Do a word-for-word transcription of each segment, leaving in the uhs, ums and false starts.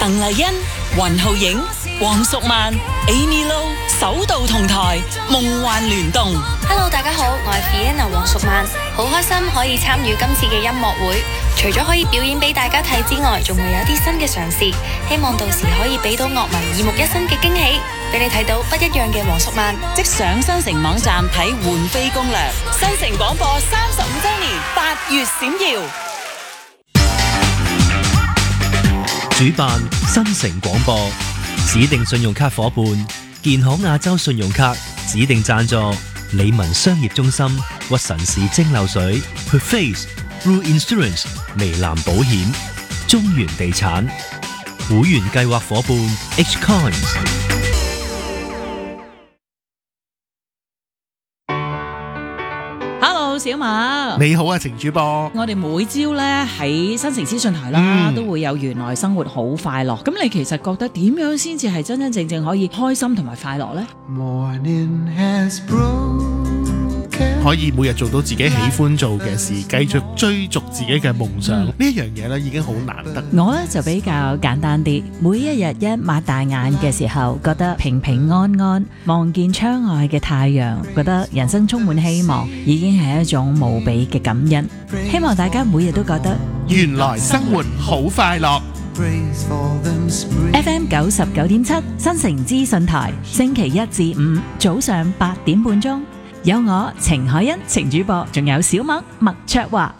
鄧麗欣、雲浩影、黃淑曼、Amy Lo 首度同台，夢幻聯動。 Hello， 大家好，我係 Fiona 黃淑曼，好開心可以參與今次嘅音樂會。除咗可以表演俾大家睇之外，仲會有啲新嘅嘗試，希望到時可以俾到樂迷耳目一新嘅驚喜，俾你睇到不一樣嘅黃淑曼。 即上新城網站睇換飛攻略。新城廣播三十五週年，八月閃耀。 主辦新城廣播，指定信用卡夥伴建行亞洲信用卡，指定贊助理文商業中心、屈臣氏蒸餾水、Perface、Blue Insurance、微藍保險、中原地產會員計劃夥伴 H Coins。 小馬你好啊，程主播。 我哋每朝咧喺新城資訊台啦， 嗯、 都會有原來生活好快樂。咁你其實覺得點樣先至係真真正正可以開心同埋快樂呢？ 可以每日做到自己喜歡做嘅事，繼續追逐自己嘅夢想，呢一樣嘢咧已經好難得。 我咧就比較簡單啲，每一日一擘大眼嘅時候，覺得平平安安，望見窗外嘅太陽，覺得人生充滿希望，已經係一種無比嘅感恩。希望大家每日都覺得原來生活好快樂。 F M 九十九點七新城資訊台，星期一至五早上八點半鐘。有我程海欣程主播，仲有小麥麥卓華。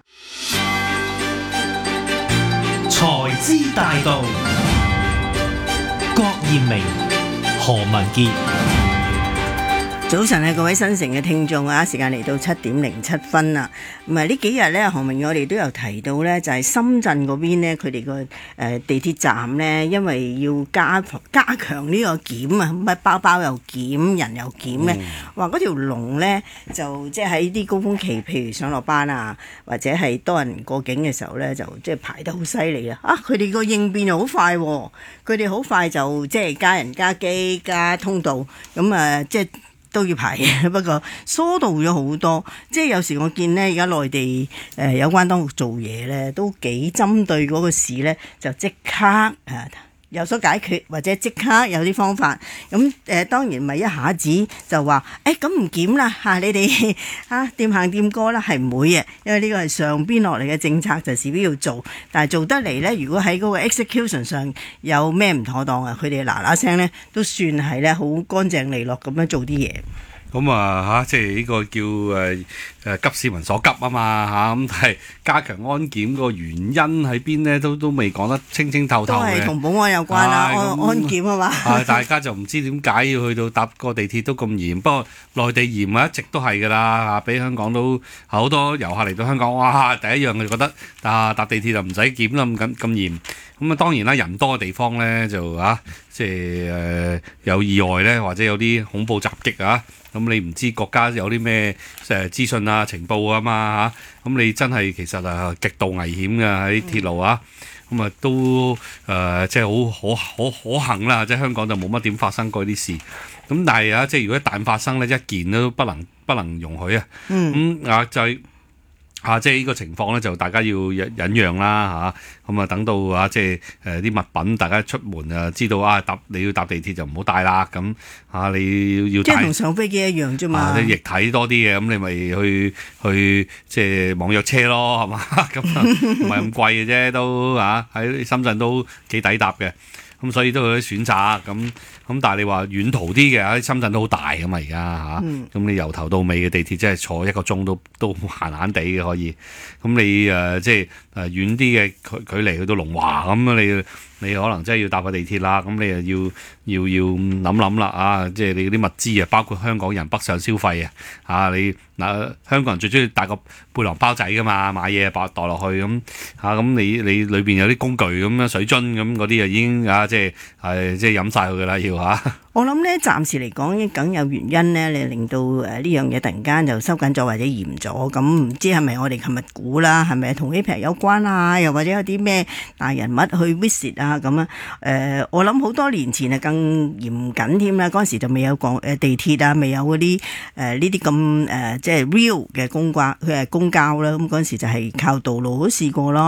財資大道，郭艷明、何文傑。 早晨啊，各位新城嘅聽眾啊，時間嚟到七點零七分啦。咁啊，呢幾日咧，何明我哋都有提到咧，就係深圳嗰邊咧，佢哋個誒地鐵站咧，因為要加加強呢個檢啊，乜包包又檢，人又檢咧，話嗰條龍咧就即係喺啲高峰期，譬如上落班啊，或者係多人過境嘅時候咧，就即係排得好犀利啊！啊，佢哋個應變又好快喎，佢哋好快就即係加人加機加通道，咁啊即係。都要排嘅，不過疏導咗好多，即係有時我見呢，而家內地誒、呃、有關當局做嘢咧，都幾針對嗰個事咧，就即刻誒、呃、有所解決，或者即刻有啲方法。咁誒、呃、當然唔係一下子就話誒咁唔檢啦嚇，你哋嚇掂行掂過啦，係唔會嘅，因為呢個係上邊落嚟嘅政策，就事必要做。但係做得嚟咧，如果喺嗰個 execution 上有咩唔妥當啊，佢哋嗱嗱聲咧都算係咧好乾淨利落咁樣做啲嘢。 咁啊嚇，即係呢個叫誒誒急市民所急啊嘛嚇，咁但係加強安檢個原因喺邊咧，都都未講得清清透透嘅。 都係同保安有關啦，安安檢啊嘛。 啊，大家就唔知點解要去到搭個地鐵都咁嚴，不過內地嚴啊，一直都係㗎啦嚇，比香港都好多遊客嚟到香港，哇！第一樣就覺得啊搭地鐵就唔使檢啦，咁緊咁嚴。咁啊當然啦，人多嘅地方咧就啊，即係誒有意外咧，或者有啲恐怖襲擊啊。咁你唔知國家有啲咩誒資訊啊、情報啊嘛嚇，咁你真係其實啊極度危險嘅喺鐵路啊，咁啊都誒即係好可可可幸啦，即係香港就冇乜點發生過啲事，咁但係啊即係如果一旦發生咧，一件都不能不能容許啊，咁啊就係。啊，即係呢個情況咧，就大家要忍讓啦嚇，咁啊等到啊，即係誒啲物品大家出門啊，知道啊搭你要搭地鐵就唔好帶啦，咁啊你要帶即係同上飛機一樣啫嘛， 啊啲液體多啲嘅，咁你咪去去即係網約車咯，係嘛？咁啊唔係咁貴嘅啫，都啊喺深圳都幾抵搭嘅，咁所以都有啲選擇咁。咁但係你話遠途啲嘅喺深圳都好大噶嘛，而家嚇，咁、嗯、你由頭到尾嘅地鐵真係坐一個鐘都都閒閒地嘅可以。咁你誒、呃、即係誒遠啲嘅距距離去到龍華咁啊，你你可能真係要搭個地鐵啦。咁你又要要要諗諗啦啊！即係你嗰啲物資啊，包括香港人北上消費啊，嚇你嗱香港人最中意帶個背囊包仔噶嘛，買嘢袋袋落去咁嚇。咁你你裏邊有啲工具咁樣水樽咁嗰啲啊已經啊即係係即係飲晒佢噶啦要。 我諗咧，暫時嚟講，梗有原因咧，你令到誒呢樣嘢突然間就收緊咗或者嚴咗。咁唔知係咪我哋琴日估啦？係咪同 A P E C 有關啊？又或者有啲咩大人物去 visit 啊？咁啊？誒，我諗好多年前係更嚴謹添啦。嗰陣時就未有講誒地鐵啊，未有嗰啲誒呢啲咁誒即係 real 嘅公關佢係公交啦。咁嗰陣時就係靠道路都試過咯。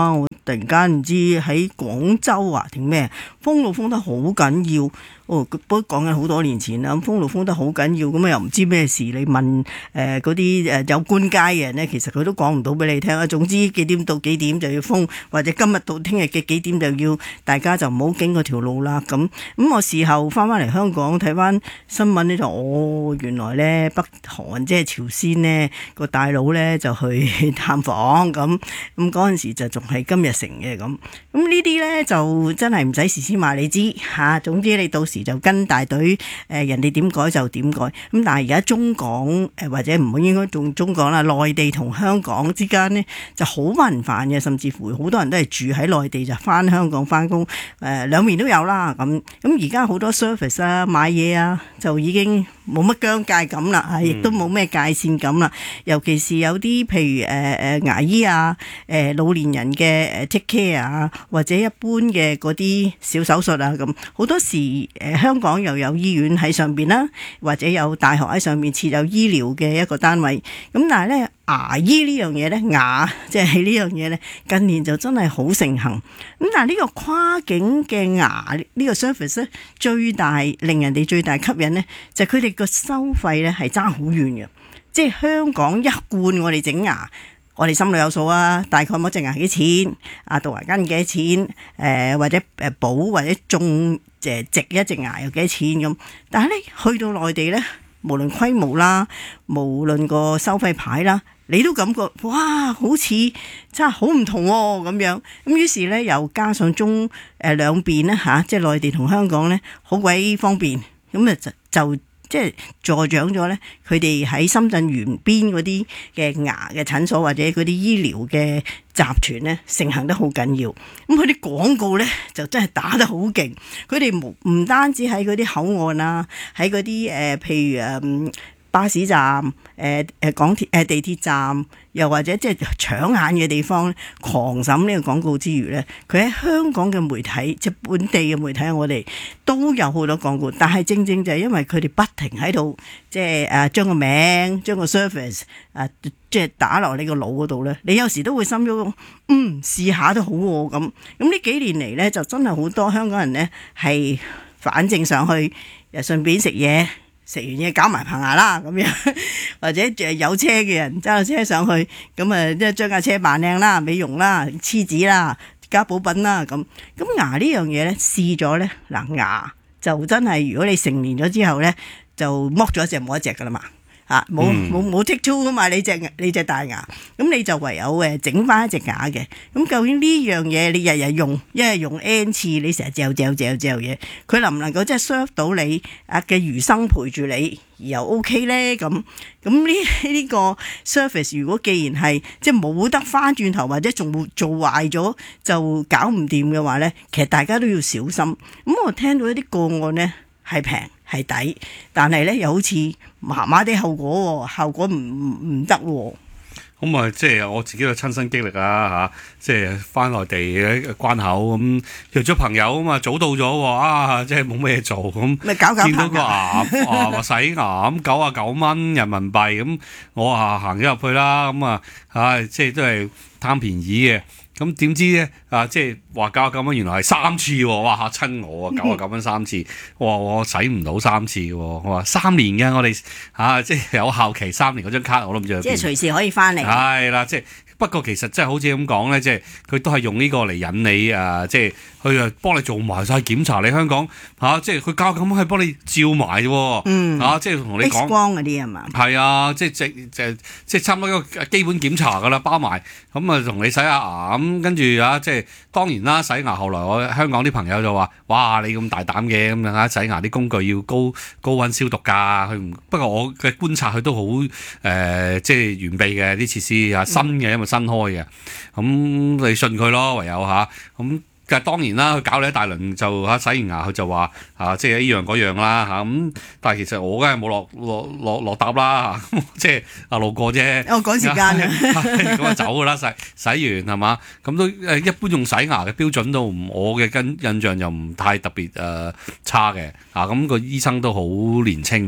突然間唔知喺廣州啊定咩封路封得好緊要。哦，不過講緊好多年前啦，咁封路封得好緊要，咁啊又唔知咩事，你問誒嗰啲誒有官階嘅人咧，其實佢都講唔到俾你聽啊。總之幾點到幾點就要封，或者今日到聽日嘅幾點就要大家就唔好經嗰條路啦。咁咁我事後翻翻嚟香港睇翻新聞呢，就哦原來咧北韓即係朝鮮呢個大佬咧就去探訪，咁咁嗰陣時就仲係金日成嘅咁。咁呢啲咧就真係唔使事先話你知嚇、啊。總之你到時就跟大隊，誒、呃、人哋點改就點改。咁但係而家中港誒、呃、或者唔好應該用中港啦，內地同香港之間呢就好頻繁嘅，甚至乎好多人都係住喺內地就翻香港翻工，誒、呃、兩面都有啦。咁咁而家好多 service 啊買嘢啊就已經冇乜疆界感啦，亦都冇咩界線感啦。尤其是有啲譬如誒誒、呃、牙醫啊、誒、呃、老年人嘅誒 take care 啊，或者一般嘅嗰啲小手術啊，咁好多時誒、呃、香港又有醫院喺上邊啦，或者有大學喺上面設有醫療嘅一個單位。咁但係咧牙醫呢樣嘢咧，牙即係呢樣嘢咧，近年就真係好盛行。咁但係呢個跨境嘅牙呢個 service 咧，最大令人哋最大吸引咧，就係佢哋個收費咧係爭好遠嘅。即係香港一貫我哋整牙，我哋心裏有數啊，大概某隻牙幾錢，啊杜牙根幾錢，誒、呃、或者誒補或者種誒植一隻牙又幾錢咁。但係咧去到內地咧，無論規模啦，無論個收費牌啦，你都感覺哇，好似真係好唔同喎咁樣。咁於是咧又加上中誒兩邊咧嚇，即係內地同香港咧好鬼方便，咁啊就就。即係助長咗咧，佢哋喺深圳沿邊嗰啲嘅牙嘅診所或者嗰啲醫療嘅集團咧，盛行得好緊要。咁佢啲廣告咧就真係打得好勁。佢哋唔唔單止喺嗰啲口岸啊，喺嗰啲誒譬如誒、嗯、巴士站、誒、呃、誒港鐵誒、呃、地鐵站，又或者即係搶眼嘅地方，狂審呢個廣告之餘咧，佢喺香港嘅媒體，即係本地嘅媒體，我哋都有好多廣告。但係正正就係因為佢哋不停喺度，即係誒將個名、將個 service 誒即係打落你個腦嗰度咧，你有時都會心喐，嗯試下都好喎咁。咁呢幾年嚟咧，就真係好多香港人咧係反正上去又順便食嘢。食完嘢搞埋棚牙啦咁樣，或者誒有車嘅人揸架車上去，咁啊即係將架車扮靚啦、美容啦、黐紙啦、加補品啦咁。咁牙呢樣嘢咧試咗咧，嗱牙就真係如果你成年咗之後咧，就剝咗一隻冇一隻噶啦嘛。啊，冇冇冇 take two 噶嘛？你隻你隻大牙，咁你就唯有誒整翻一隻假嘅。咁究竟呢樣嘢你日日用，一日用 N 次，你成日嚼嚼嚼嚼嘢，佢能唔能夠即係 serve 到你啊嘅餘生陪住你，而又 OK 咧？咁咁呢呢個 service 如果既然係即係冇得翻轉頭，或者仲會做壞咗就搞唔掂嘅話咧，其實大家都要小心。咁我聽到一啲個案咧係平。係抵，但係咧又好似麻麻啲後果喎，效果唔唔得喎。 咁啊，即係我自己嘅親身經歷啊嚇，即係翻內地嘅關口咁約咗朋友啊嘛，早到咗喎啊，即係冇咩做咁， 咪搞搞見到個牙啊話洗牙咁九啊九蚊人民幣咁，我啊行咗入去啦，咁啊唉，即係都係貪便宜嘅。咁點知咧啊！即係話九啊九蚊，原來係三次喎！哇嚇親我啊！九啊九蚊三次，我話我使唔到三次喎！我話三年嘅我哋嚇、啊，即係有效期三年嗰張卡我都唔知去邊。 即係隨時可以翻嚟。 係啦，即係不過其實即係好似咁講咧，即係佢都係用呢個嚟引你啊！即係佢啊幫你做埋晒檢查，你香港嚇、啊，即係佢九啊九蚊係幫你照埋喎。嗯。啊、即係同你講 X 光嗰啲係嘛？ 係啊，即係即係即係差唔多一個基本檢查㗎啦，包埋咁啊，同你洗下牙咁。跟住啊，即係當然啦，洗牙。後來我香港啲朋友就話：哇，你咁大膽嘅咁樣啊，洗牙啲工具要高高溫消毒㗎。佢唔不過我嘅觀察，佢都好誒、呃，即係完備嘅啲設施啊，新嘅，因為新開嘅。咁、嗯、你信佢咯，唯有嚇咁。啊但係當然啦，佢搞你一大輪就嚇洗完牙，佢就話啊，即係依樣嗰樣啦嚇咁。但係其實我梗係冇落落落落搭啦，即係啊路過啫。 我趕時間啊， 咁啊走㗎啦，洗洗完係嘛？咁都誒一般用洗牙嘅標準都唔，我嘅跟印象又唔太特別誒、呃、差嘅。啊咁、個醫生都好年青嘅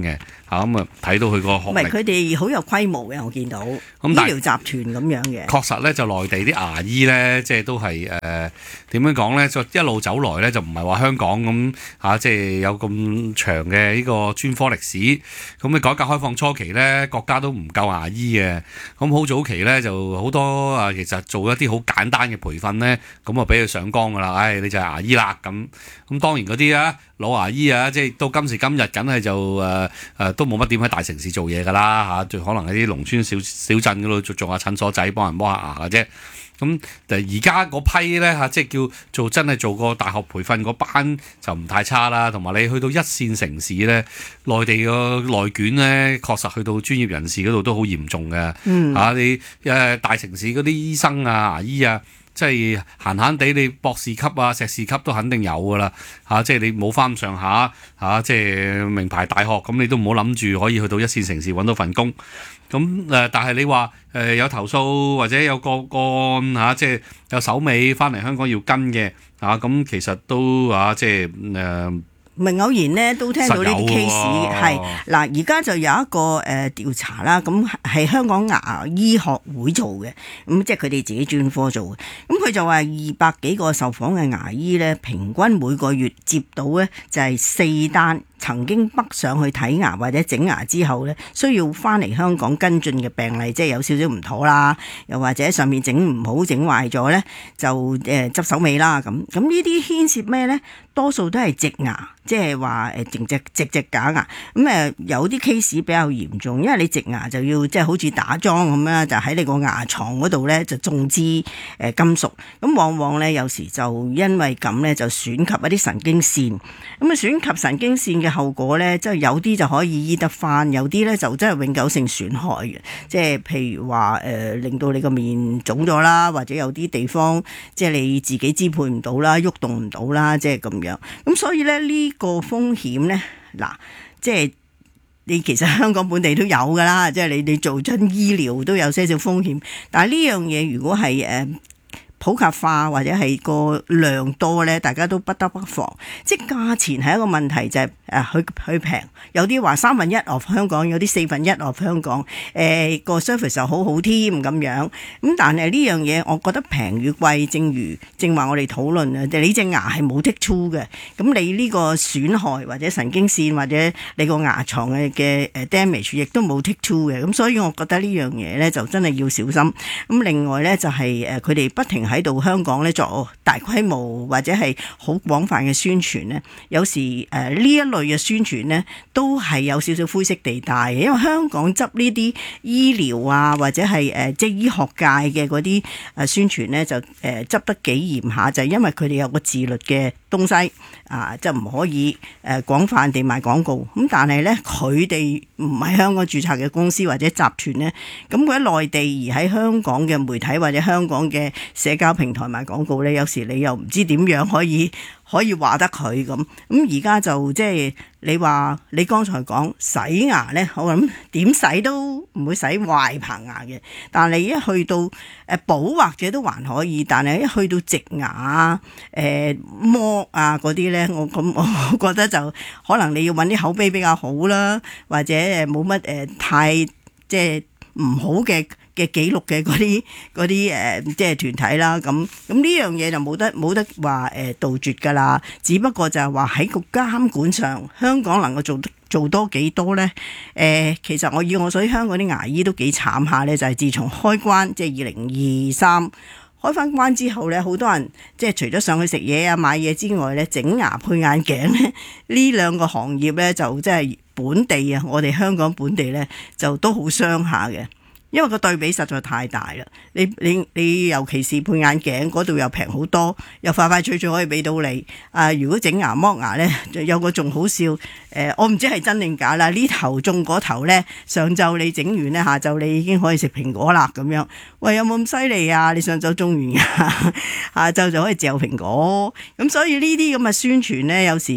嚇咁啊睇到佢個學唔係歷。 佢哋好有規模嘅，我見到醫但係療集團咁樣嘅。 確實咧，就內地啲牙醫咧，即係都係誒點樣講咧？就一路走來咧，就唔係話香港咁嚇、啊，即係有咁長嘅呢個專科歷史。咁你改革開放初期咧，國家都唔夠牙醫嘅。咁好早期咧，就好多啊，其實做一啲好簡單嘅培訓咧，咁啊俾佢上崗噶啦。唉、哎，你就係牙醫啦咁。咁當然嗰啲啊老牙醫啊，即係到今時今日，梗係就誒誒、呃、都冇乜點喺大城市做嘢噶啦嚇，最可能喺啲農村小小鎮嗰度做做下診所仔，幫人摸下牙嘅啫。咁而家嗰批咧嚇，即係叫做真係做過大學培訓嗰班就唔太差啦。同埋你去到一線城市咧，內地個內卷咧，確實去到專業人士嗰度都好嚴重嘅。 嗯， 嚇、你誒大城市嗰啲醫生啊、牙醫啊。即係閒閒地，你博士級啊、碩士級都肯定有噶啦嚇，即係你冇翻咁上下嚇，即係名牌大學咁，你都唔好諗住可以去到一線城市揾到份工。咁誒，但係你話誒、呃、有投訴或者有個個案嚇，即係有手尾翻嚟香港要跟嘅嚇，咁、啊、其實都嚇即係誒。呃唔係偶然咧，都聽到呢啲 case 係嗱，而家就有一個誒、呃、調查啦，咁係香港牙醫學會做嘅，咁即係佢哋自己專科做嘅。咁佢就話二百幾個受訪嘅牙醫咧，平均每個月接到咧就係四單曾經北上去睇牙或者整牙之後咧，需要翻嚟香港跟進嘅病例，即係有少少唔妥啦，又或者上面整唔好整壞咗咧，就誒執、呃、手尾啦咁。咁呢啲牽涉咩咧？多數都係植牙。即係話誒直直直直假牙，咁誒有啲 case 比較嚴重，因為你植牙就要即係好似打樁咁啦，就喺你個牙床嗰度咧就種支誒金屬，咁往往咧有時就因為咁咧就損及一啲神經線，咁啊損及神經線嘅後果咧，即係有啲就可以醫得翻，有啲咧就真係永久性損害嘅，即係譬如話誒、呃、令到你個面腫咗啦，或者有啲地方即係你自己支配唔到啦，喐動唔到啦，即係咁樣，咁所以咧呢、這個風險咧，嗱，即係你其實香港本地都有噶啦，即係你你做真醫療都有些少風險，但係呢樣嘢如果係誒。呃普及化或者係個量多咧，大家都不得不防。即係價錢係一個問題，就係誒佢佢平，有啲話三分一 of 香港，有啲四分一 of 香港。誒、呃、個 service 又好好添咁樣。咁但係呢樣嘢，我覺得平與貴，正如正話我哋討論啊，你隻牙係冇剔出嘅，咁你呢個損害或者神經線或者你個牙床嘅嘅誒 damage 亦都冇剔出嘅。咁所以我覺得呢樣嘢咧就真係要小心。咁另外咧就係誒佢哋不停喺度香港咧作大規模或者係好廣泛嘅宣傳咧，有時誒呢、呃、一類嘅宣傳咧都係有少少灰色地帶嘅，因為香港執呢啲醫療啊或者係誒、呃、即係醫學界嘅嗰啲誒宣傳咧就誒執、呃、得幾嚴下，就係、是、因為佢哋有個自律嘅東西啊，即係唔可以誒廣泛地賣廣告。咁但係咧佢哋唔係香港註冊嘅公司或者集團咧，咁佢喺內地而喺香港嘅媒體或者香港嘅社交平台賣廣告咧，有時你又唔知點樣可以可以話得佢咁。咁而家就即係你話你剛才講洗牙咧，我諗點洗都唔會洗壞棚牙嘅。但係一去到誒補或者都還可以，但係一去到植牙啊、誒剝啊嗰啲咧，我咁我覺得就可能你要揾啲口碑比較好啦，或者誒冇乜誒太即係唔好嘅嘅記錄嘅嗰啲嗰啲誒即係團體啦，咁咁呢樣嘢就冇得冇得話誒、呃、杜絕㗎啦，只不過就係話喺個監管上，香港能夠做做多幾多咧？誒、呃，其實我以我所知，香港啲牙醫都幾慘下咧，就係、是、自從開關即係二零二三開翻關之後咧，好多人即係除咗上去食嘢啊買嘢之外咧，整牙配眼鏡咧呢兩個行業咧就即係本地啊，我哋香港本地咧就都好傷下嘅。因為個對比實在太大啦，你你你尤其是配眼鏡嗰度又平好多，又快快脆脆可以俾到你。啊，如果整牙剝牙呢，有個仲好笑，誒、呃，我唔知係真定假啦。呢頭中嗰頭呢，上晝你整完呢，下晝你已經可以食蘋果啦咁樣。喂，有冇咁犀利啊？你上晝中完牙，下晝就可以嚼蘋果。咁所以呢啲咁嘅宣傳呢，有時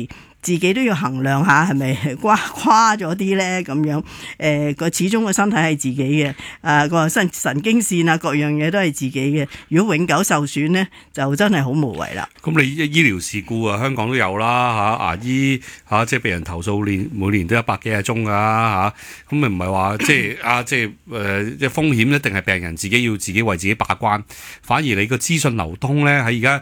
自己都要衡量下係咪誇誇咗啲咧咁樣。誒個始終個身體係自己嘅，啊個神神經線啊各樣嘢都係自己嘅。如果永久受損咧，就真係好無謂啦。 咁你醫療事故啊，香港都有啦嚇，牙醫嚇即係被人投訴年每年都一百幾廿宗㗎嚇，咁咪唔係話即係啊即係誒即係風險一定係病人自己要自己為自己把關，反而你個資訊流通咧喺而家